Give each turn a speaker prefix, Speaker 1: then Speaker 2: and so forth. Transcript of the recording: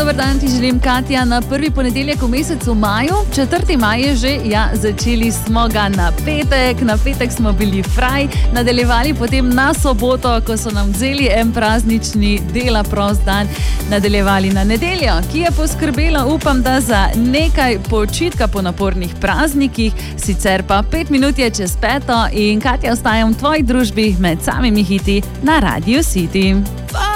Speaker 1: dober dan ti želim, Katja, na prvi ponedeljek v mesecu maju. 4. maj je že, začeli smo ga na petek. Na petek smo bili fraj, nadaljevali potem na soboto, ko so nam vzeli en praznični dela prost dan, nadaljevali na nedeljo, ki je poskrbela, upam, da za nekaj počitka po napornih praznikih, sicer pa 5 minut je čez 5 in Katja, ostajam v tvoji družbi med samimi hiti na Radio City.